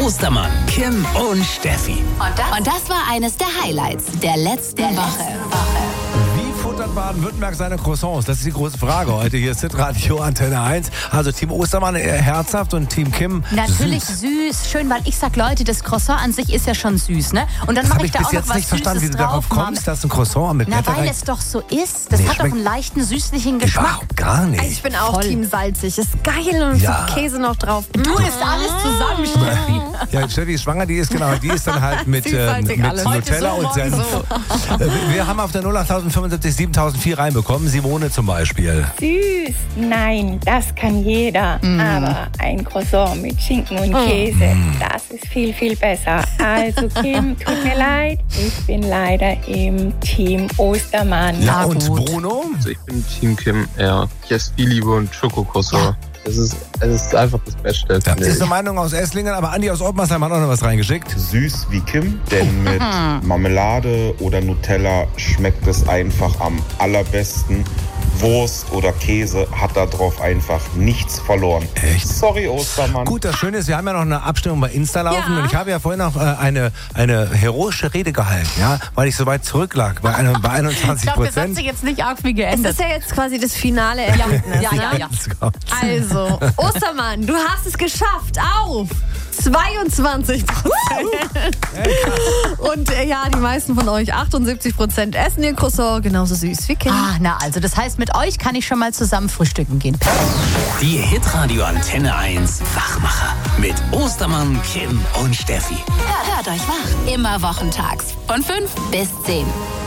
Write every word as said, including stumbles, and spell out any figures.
Ostermann, Kim und Steffi. Und das, und das war eines der Highlights der letzten der Woche. Letzten Woche. Wie futtert Baden-Württemberg seine Croissants? Das ist die große Frage heute. Hier ist Hitradio Antenne eins. Also Team Ostermann eher herzhaft und Team Kim natürlich süß. süß. Schön, weil ich sag, Leute, das Croissant an sich ist ja schon süß, ne? Und dann Das mache habe ich ich da bis auch noch jetzt was nicht verstanden, wie Süßes du darauf drauf. kommst, dass ein Croissant mit Na, Blätter weil rein... es doch so ist. Das Nee, hat doch schmeckt- einen leichten, süßlichen Geschmack. Überhaupt gar nicht. Ich bin auch Voll. Team salzig. Ist geil und Ja. so Käse noch drauf. Du isst alles zusammen, Steffi. Ja, Steffi ist schwanger, die ist genau, die ist dann halt mit, ähm, Süßsalzig mit alles. Nutella Heute so, und Senf. morgen Äh, Wir haben auf der null acht fünfundsiebzig siebentausendvier reinbekommen. Simone zum Beispiel. Süß? Nein, das kann jeder. Aber ein Croissant mit Schinken und Käse, das ist viel, viel besser. Also Kim, tut mir leid, ich bin leider im Team Ostermann. Ja, Na und gut. Bruno? Also ich bin Team Kim, ja. Ich esse viel lieber und Schokokroissant. Es ist, es ist einfach das Beste. Das finde ist ich. eine Meinung aus Esslingen, aber Andi aus Ottmarsheim hat auch noch was reingeschickt. Süß wie Kim, denn mit Marmelade oder Nutella schmeckt es einfach am allerbesten. Wurst oder Käse hat da drauf einfach nichts verloren. Echt? Sorry, Ostermann. Gut, das Schöne ist, wir haben ja noch eine Abstimmung bei Insta laufen Ja. und ich habe ja vorhin noch äh, eine, eine heroische Rede gehalten, ja, weil ich so weit zurücklag bei, einem, bei Ich einundzwanzig glaube, das hat Prozent. sich jetzt nicht arg viel Es geändert. ist ja jetzt quasi das finale Ergebnis. ja, ja, ne? ja. Also, Ostermann, du hast es geschafft auf zweiundzwanzig Prozent. Und äh, ja, die meisten von euch, achtundsiebzig Prozent, essen ihr Croissant genauso süß wie Kim. Ah, na also, das heißt, mit euch kann ich schon mal zusammen frühstücken gehen. Die Hitradio Antenne eins Wachmacher mit Ostermann, Kim und Steffi. Hört euch wach. Immer wochentags von fünf bis zehn.